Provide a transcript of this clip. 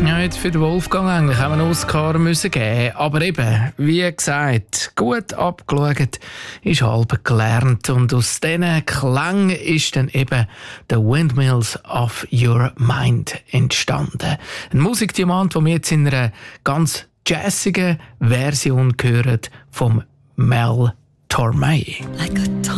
Ja, jetzt für den Wolfgang eigentlich haben wir einen Oscar müssen geben. Aber eben, wie gesagt, gut abgeschaut ist halb gelernt. Und aus diesen Klängen ist dann eben «The Windmills of Your Mind» entstanden. Ein Musikdiamant, den wir jetzt in einer ganz jazzigen Version hören vom Mel Torme.